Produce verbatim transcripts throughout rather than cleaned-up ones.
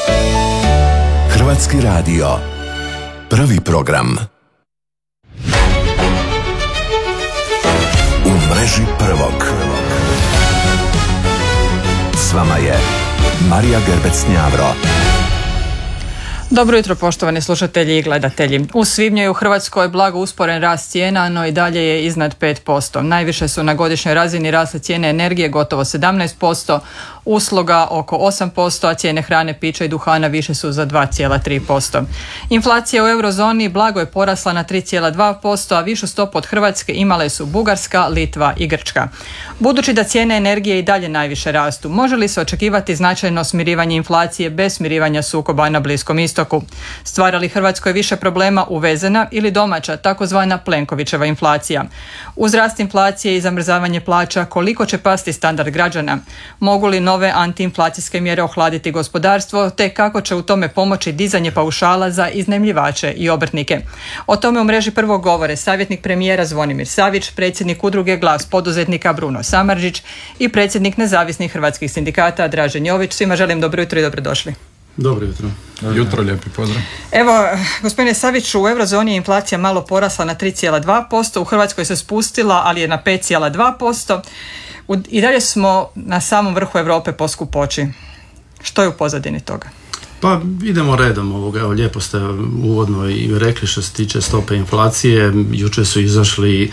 Hrvatski radio. Prvi program. U mreži prvog. S vama je Marija Gerbec-Njavro. Dobro jutro, poštovani slušatelji i gledatelji. U svibnju je u Hrvatskoj blago usporen rast cijena, no i dalje je iznad pet posto. Najviše su na godišnjoj razini rasle cijene energije gotovo sedamnaest posto, usluga oko osam posto, a cijene hrane, pića i duhana više su za dva zarez tri posto. Inflacija u eurozoni blago je porasla na tri zarez dva posto, a višu stopu od Hrvatske imale su Bugarska, Litva i Grčka. Budući da cijene energije i dalje najviše rastu, može li se očekivati značajno smirivanje inflacije bez smirivanja sukoba na Bliskom istoku? Stvara li Hrvatskoj više problema uvezena ili domaća, takozvana Plenkovićeva inflacija? Uz rast inflacije i zamrzavanje plaća, koliko će pasti standard građana? Mogu li nove antiinflacijske mjere ohladiti gospodarstvo, te kako će u tome pomoći dizanje paušala za iznajmljivače i obrtnike? O tome u mreži prvog govore savjetnik premijera Zvonimir Savić, predsjednik udruge Glas poduzetnika Bruno Samardžić i predsjednik nezavisnih hrvatskih sindikata Dražen Jović. Svima želim dobro jutro i dobrodošli. Dobro jutro. Jutro, lijepi pozdrav. Evo, gospodine Saviću, u eurozoni je inflacija malo porasla na tri zarez dva posto, u Hrvatskoj se spustila, ali je na pet zarez dva posto. I dalje smo na samom vrhu Europe po skupoći. Što je u pozadini toga? Pa idemo redom ovoga. Evo, lijepo ste uvodno i rekli što se tiče stope inflacije. Jučer su izašli e,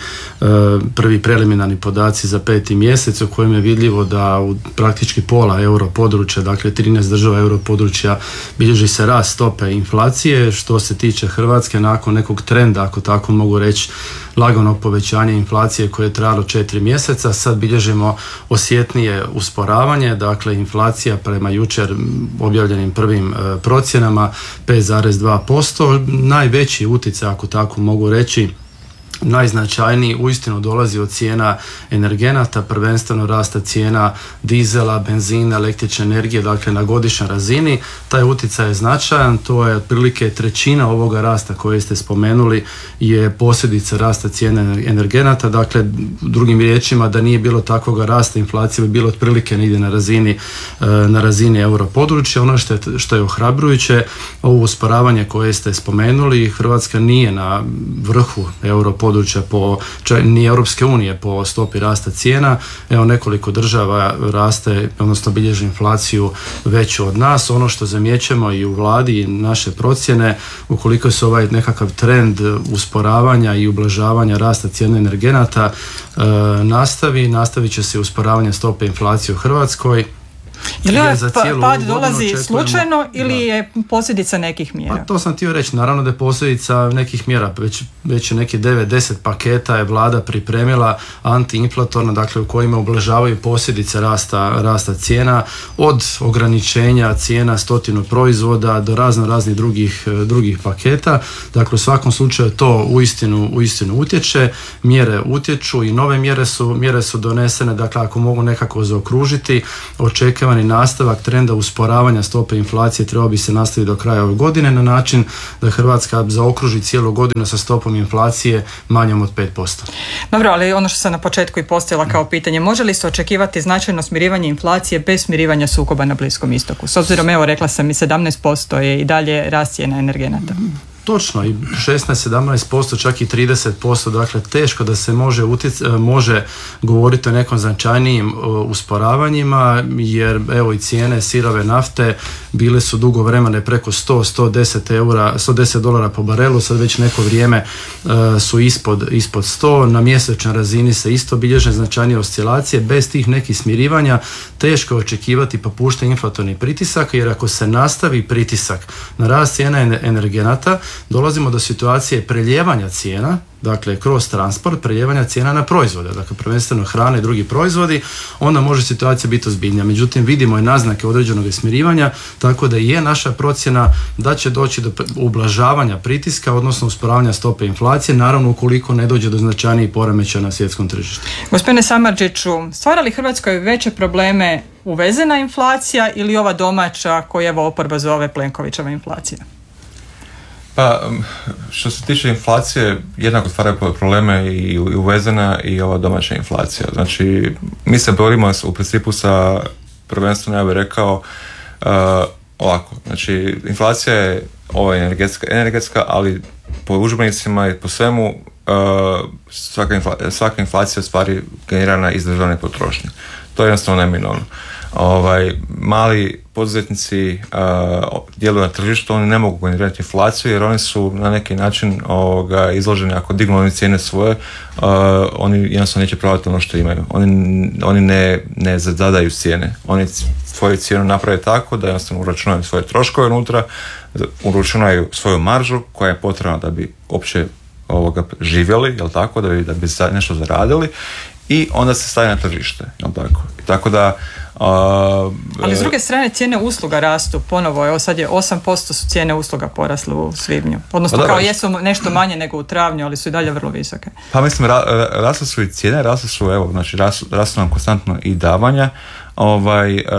prvi preliminarni podaci za peti mjesec u kojem je vidljivo da u praktički pola europodručja, dakle trinaest država europodručja, bilježi se rast stope inflacije. Što se tiče Hrvatske, nakon nekog trenda, ako tako mogu reći, laganog povećanja inflacije koje je trajalo četiri mjeseca, sad bilježimo osjetnije usporavanje, dakle inflacija prema jučer objavljenim prvim e, procjenama pet zarez dva posto. Najveći utjecaj, ako tako mogu reći, najznačajniji uistinu dolazi od cijena energenata, prvenstveno rasta cijena dizela, benzina, električne energije, dakle na godišnjoj razini. Taj utjecaj je značajan, to je otprilike trećina ovoga rasta koje ste spomenuli je posljedica rasta cijena energenata, dakle drugim riječima da nije bilo takvoga rasta, inflacija bi bilo otprilike negdje na razini, na razini europodručja. Ono što je, što je ohrabrujuće, ovo usporavanje koje ste spomenuli, Hrvatska nije na vrhu europodručja područja po, ni Europske unije po stopi rasta cijena. Evo nekoliko država raste, odnosno bilježi inflaciju veću od nas. Ono što zamjećujemo i u vladi i naše procjene, ukoliko se ovaj nekakav trend usporavanja i ublažavanja rasta cijene energenata e, nastavi, nastavit će se usporavanje stope inflacije u Hrvatskoj. Je li ovaj pad dolazi slučajno ili je posljedica nekih mjera? Pa to sam htio reći, naravno da je posljedica nekih mjera, već, već je neki devet deset paketa je vlada pripremila antiinflatorno, dakle u kojima ublažavaju posljedice rasta, rasta cijena, od ograničenja cijena stotinu proizvoda do razno raznih drugih, drugih paketa. Dakle u svakom slučaju to uistinu, uistinu utječe, mjere utječu i nove mjere su, mjere su donesene, dakle ako mogu nekako zaokružiti, očekivani nastavak trenda usporavanja stope inflacije trebao bi se nastaviti do kraja ove godine na način da Hrvatska zaokruži cijelu godinu sa stopom inflacije manjom od pet posto. Dobro, ali ono što sam na početku i postavila kao pitanje, može li se očekivati značajno smirivanje inflacije bez smirivanja sukoba na Bliskom istoku? S obzirom, evo rekla sam i sedamnaest posto je i dalje rast cijena energenata. Točno, i šesnaest sedamnaest posto, čak i trideset posto, dakle teško da se može, utjec, može govoriti o nekom značajnijim usporavanjima, jer evo i cijene sirove nafte bile su dugo vremena preko sto do sto deset eura, sto deset dolara po barelu, sad već neko vrijeme uh, su ispod, ispod sto, na mjesečnoj razini se isto bilježe značajnije oscilacije. Bez tih nekih smirivanja teško je očekivati popuštanje inflatornih pritisaka, jer ako se nastavi pritisak na rast cijena energenata, dolazimo do situacije preljevanja cijena, dakle kroz transport, preljevanja cijena na proizvode, dakle prvenstveno hrane i drugi proizvodi, onda može situacija biti ozbiljnija. Međutim, vidimo i naznake određenog smirivanja, tako da je naša procjena da će doći do ublažavanja pritiska, odnosno usporavanja stope inflacije, naravno ukoliko ne dođe do značajnijih poremećaja na svjetskom tržištu. Gospodine Samardžiću, stvara li Hrvatskoj veće probleme uvezena inflacija ili ova domaća koju evo oporba zove Plenkovićeva inflacija? Pa, što se tiče inflacije, jednako stvaraju probleme i uvezena i ova domaća inflacija. Znači, mi se borimo u principu sa, prvenstveno ja bih rekao, uh, ovako, Znači, inflacija je ova energetska, energetska, ali po udžbenicima i po svemu uh, svaka, infla, svaka inflacija je stvari generirana iz državne potrošnje. To je jednostavno neminovno. Ovaj, mali poduzetnici uh, djeluju na tržištu, oni ne mogu generirati inflaciju jer oni su na neki način ovoga, izloženi, ako dignu oni cijene svoje, uh, oni jednostavno neće prodati ono što imaju. Oni, oni ne, ne zadaju cijene. Oni svoju cijenu naprave tako da jednostavno uračunaju svoje troškove unutra, uračunaju svoju maržu koja je potrebna da bi uopće ovoga živjeli, jel tako, da bi, da bi nešto zaradili i onda se staje na tržište, jel tako. I tako da Uh, Ali s druge strane cijene usluga rastu, ponovo, evo sad je osam posto su cijene usluga porasle u svibnju. Odnosno pa kao jesu nešto manje nego u travnju, ali su i dalje vrlo visoke. Pa mislim, ra, rasle su i cijene, rasle su, evo, znači rastu, rastu nam konstantno i davanja. Ovaj, uh,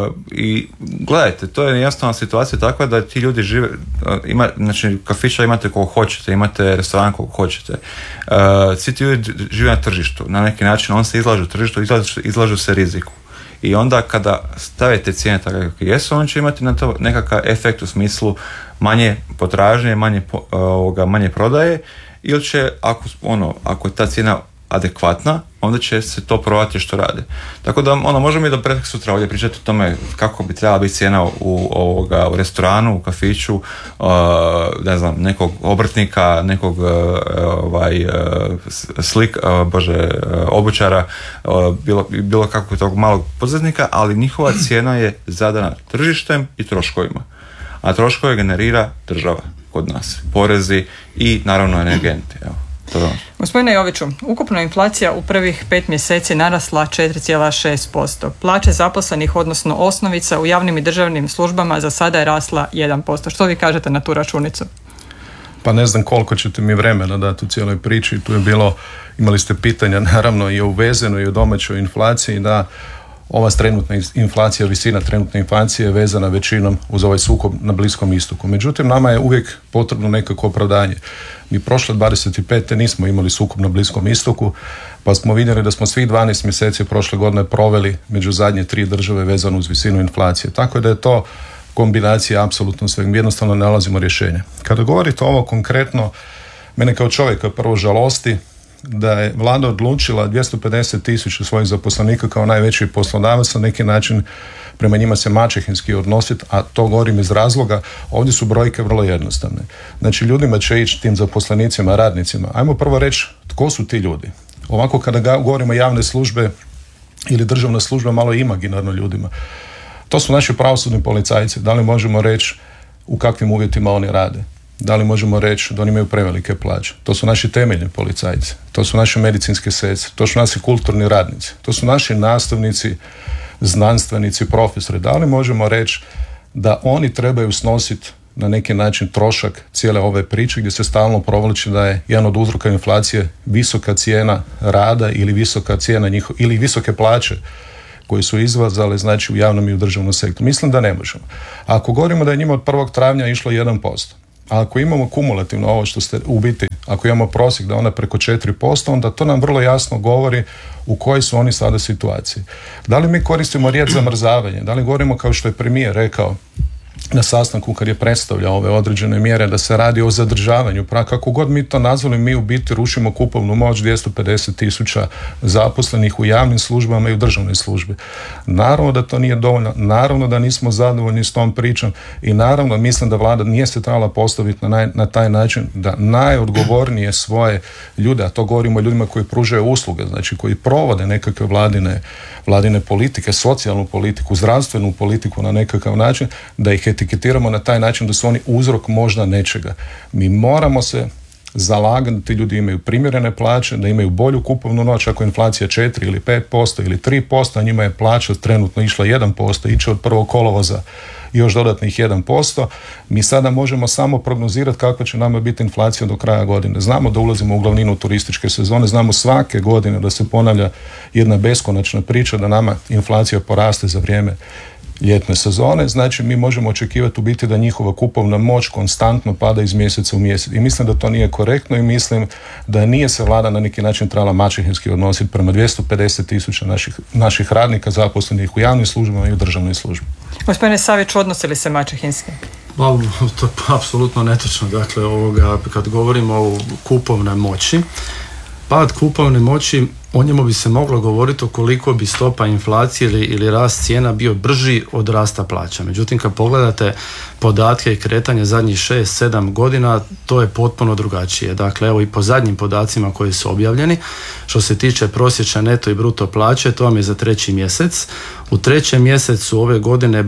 i gledajte, to je jednostavna situacija takva da ti ljudi žive, uh, ima, znači kafića imate koliko hoćete, imate restoran koliko hoćete. Uh, svi ti ljudi žive na tržištu, na neki način on se izlažu tržištu, izlažu, izlažu se riziku. I onda kada stavite cijene tako kakve jesu, on će imati na to nekakav efekt u smislu manje potražnje, manje, ovoga, manje prodaje, ili će, ako, ono, ako je ta cijena adekvatna, onda će se to prodati što rade. Tako da ono, možemo i do pretek sutra ovdje pričati o tome kako bi trebala biti cijena u, ovoga, u restoranu, u kafiću, uh, ne znam, nekog obrtnika, nekog uh, ovaj, uh, slik, uh, bože, uh, obućara, uh, bilo, bilo kakvog tog malog poduzetnika, ali njihova cijena je zadana tržištem i troškovima. A troškove generira država kod nas, porezi i naravno energenti. Evo. Gospodine Joviću, ukupna inflacija u prvih pet mjeseci narasla četiri zarez šest posto. Plaće zaposlenih, odnosno osnovica u javnim i državnim službama za sada je rasla jedan posto. Što vi kažete na tu računicu? Pa ne znam koliko ćete mi vremena dati u cijeloj priči. Tu je bilo, imali ste pitanja naravno i o uvezenoj i o domaćoj inflaciji, da ova trenutna inflacija, visina trenutne inflacije je vezana većinom uz ovaj sukob na Bliskom istoku. Međutim, nama je uvijek potrebno nekako opravdanje. Mi prošle dvadeset pete nismo imali sukob na Bliskom istoku, pa smo vidjeli da smo svih dvanaest mjeseci prošle godine proveli među zadnje tri države vezano uz visinu inflacije. Tako da je to kombinacija apsolutno svega. Mi jednostavno ne nalazimo rješenje. Kada govorite ovo konkretno, mene kao čovjeka prvo žalosti da je vlada odlučila dvjesto pedeset tisuća svojih zaposlenika kao najveći poslodavac na neki način prema njima se maćehinski odnositi, a to govorim iz razloga, ovdje su brojke vrlo jednostavne. Znači ljudima će ići, tim zaposlenicima, radnicima. Ajmo prvo reći tko su ti ljudi. Ovako kada govorimo javne službe ili državna služba, malo imaginarno ljudima. To su naši pravosudni policajci. Da li možemo reći u kakvim uvjetima oni rade? Da li možemo reći da oni imaju prevelike plaće? To su naši temeljni policajci, to su naše medicinske sestre, to su naši kulturni radnici, to su naši nastavnici, znanstvenici, profesori. Da li možemo reći da oni trebaju snositi na neki način trošak cijele ove priče gdje se stalno provlači da je jedan od uzroka inflacije visoka cijena rada ili visoka cijena njiho, ili visoke plaće koji su izvazale, znači u javnom i u državnom sektoru? Mislim da ne možemo. A ako govorimo da je njima od prvog travnja išlo jedan posto, a ako imamo kumulativno ovo što ste u biti, ako imamo prosjek da ona preko četiri posto, onda to nam vrlo jasno govori u kojoj su oni sada situaciji. Da li mi koristimo riječ zamrzavanje? Da li govorimo, kao što je premijer rekao na sastanku kad je predstavljao ove određene mjere, da se radi o zadržavanju? Pa kako god mi to nazvali, mi u biti rušimo kupovnu moć dvjesto pedeset tisuća zaposlenih u javnim službama i u državnoj službi. Naravno da to nije dovoljno, naravno da nismo zadovoljni s tom pričom i naravno mislim da vlada nije se trebala postaviti na, naj, na taj način da najodgovornije svoje ljude, a to govorimo o ljudima koji pružaju usluge, znači koji provode nekakve vladine, vladine politike, socijalnu politiku, zdravstvenu politiku na nekakav način, da ih etiketiramo na taj način da su oni uzrok možda nečega. Mi moramo se zalagati da ti ljudi imaju primjerene plaće, da imaju bolju kupovnu moć. Ako je inflacija četiri ili pet posto ili tri posto, a njima je plaća trenutno išla jedan posto, iće od prvog kolovoza još dodatnih jedan posto, mi sada možemo samo prognozirati kakva će nama biti inflacija do kraja godine. Znamo da ulazimo u glavninu turističke sezone, znamo svake godine da se ponavlja jedna beskonačna priča da nama inflacija poraste za vrijeme ljetne sezone, znači mi možemo očekivati u biti da njihova kupovna moć konstantno pada iz mjeseca u mjesec. I mislim da to nije korektno i mislim da nije se vlada na neki način trebala maćehinski odnositi prema dvjesto pedeset tisuća naših, naših radnika zaposlenih u javnim službama i u državnoj službi. Gospodine Savić, odnosi li se maćehinski? Pa, to je apsolutno netočno. Dakle, ovoga, kad govorimo o kupovnoj moći, pad kupovne moći, o njemu bi se moglo govoriti ukoliko bi stopa inflacije ili, ili rast cijena bio brži od rasta plaća. Međutim, kad pogledate podatke i kretanje zadnjih šest sedam godina, to je potpuno drugačije. Dakle, evo i po zadnjim podacima koji su objavljeni, što se tiče prosječne neto i bruto plaće, to vam je za treći mjesec. U trećem mjesecu ove godine e,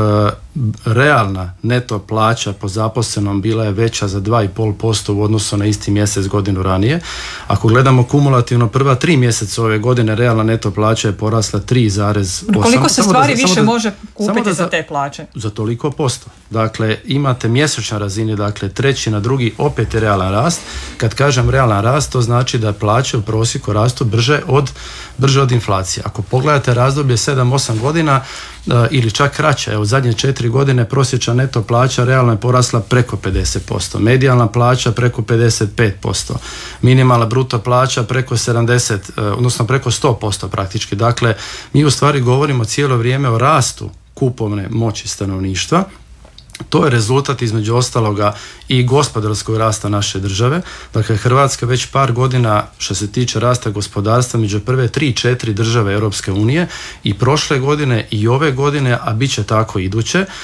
realna neto plaća po zaposlenom bila je veća za dva i pol posto u odnosu na isti mjesec godinu ranije. Ako gledamo kumulativno prva tri mjeseca ove godine, realna neto plaća je porasla tri zarez osam. Koliko se stvari da, više da, može kupiti da, za te plaće? Za toliko posto. Dakle, imate mjesečna razine, dakle treći na drugi opet je realan rast. Kad kažem realan rast, to znači da plaće u prosjeku rastu brže od, brže od inflacije. Ako pogledate razdoblje sedam osam godina uh, ili čak kraće, evo zadnje četiri godine prosječna neto plaća realno je porasla preko pedeset posto, medijalna plaća preko pedeset pet posto, minimalna bruto plaća preko sedamdeset, uh, odnosno preko sto posto praktički. Dakle, mi u stvari govorimo cijelo vrijeme o rastu kupovne moći stanovništva. To je rezultat između ostaloga i gospodarskog rasta naše države. Dakle, Hrvatska već par godina što se tiče rasta gospodarstva među prve tri četiri države Europske unije i prošle godine i ove godine, a bit će tako iduće. E,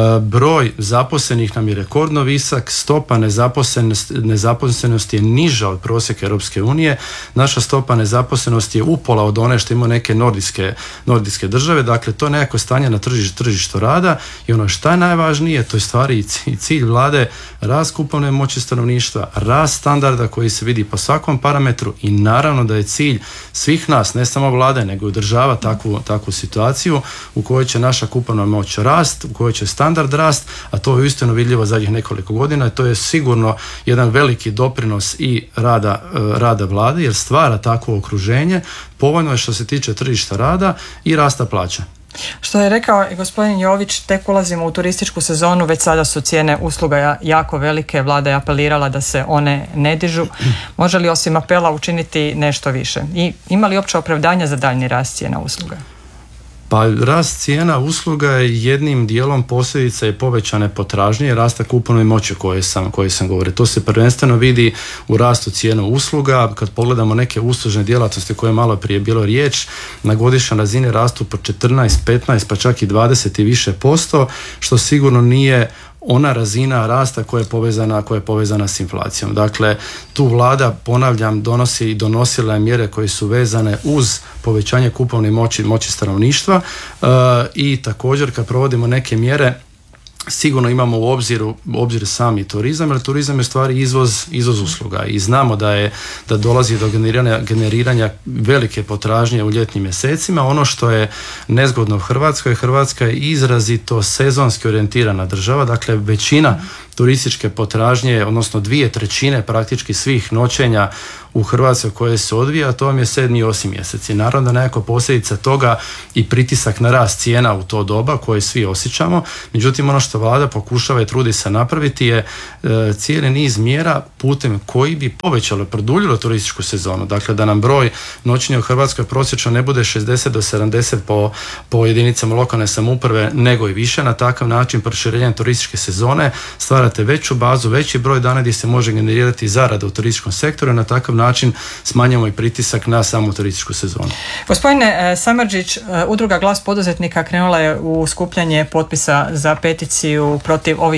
broj zaposlenih nam je rekordno visok, stopa nezaposlenosti, nezaposlenosti je niža od prosjeka Europske unije. Naša stopa nezaposlenosti je upola od one što ima neke nordijske, nordijske države. Dakle, to je nekako stanje na tržištu, tržištu rada i ono što je najvažnije, to je stvari i cilj vlade, rast kupovne moći stanovništva, rast standarda koji se vidi po svakom parametru i naravno da je cilj svih nas, ne samo vlade, nego i država takvu, takvu situaciju u kojoj će naša kupovna moć rast, u kojoj će standard rast, a to je uistinu vidljivo zadnjih nekoliko godina i to je sigurno jedan veliki doprinos i rada, rada vlade jer stvara takvo okruženje, povoljno je što se tiče tržišta rada i rasta plaća. Što je rekao i gospodin Jović, tek ulazimo u turističku sezonu, već sada su cijene usluga jako velike, vlada je apelirala da se one ne dižu. Može li osim apela učiniti nešto više? I ima li uopće opravdanja za daljnji rast cijena usluga? Pa rast cijena usluga je jednim dijelom posljedica i povećane potražnje i rasta kupovne moći koje sam, koje sam govorio. To se prvenstveno vidi u rastu cijena usluga. Kad pogledamo neke uslužne djelatnosti koje je malo prije bilo riječ, na godišnjoj razini rastu po četrnaest, petnaest pa čak i dvadeset i više posto, što sigurno nije ona razina rasta koja je povezana, koja je povezana s inflacijom. Dakle, tu vlada, ponavljam, donosi i donosila je mjere koje su vezane uz povećanje kupovne moći, moći stanovništva e, i također kad provodimo neke mjere sigurno imamo u obziru, u obzir sami turizam, jer turizam je u stvari izvoz, izvoz usluga i znamo da je da dolazi do generiranja, generiranja velike potražnje u ljetnim mjesecima. Ono što je nezgodno u Hrvatskoj, Hrvatska je izrazito sezonski orijentirana država, dakle većina turističke potražnje, odnosno dvije trećine praktički svih noćenja u Hrvatskoj koje se odvija, to vam je sedmi i osmi mjesec. I naravno da nekako posljedica toga i pritisak na rast cijena u to doba koje svi osjećamo. Međutim, ono što vlada pokušava i trudi se napraviti je e, cijeli niz mjera putem koji bi povećalo, produljilo turističku sezonu. Dakle, da nam broj noćenja u Hrvatskoj prosječno ne bude šezdeset do sedamdeset po, po jedinicama lokalne samouprave, nego i više. Na takav način proširenjem turističke sezone stvarate veću bazu, veći broj dana gdje se može generirati zarada u turističkom sektoru i na takav način smanjujemo i pritisak na samu turističku sezonu. Gospodine Samardžić, Udruga Glas poduzetnika krenula je u skupljanje potpisa za peticiju protiv ovih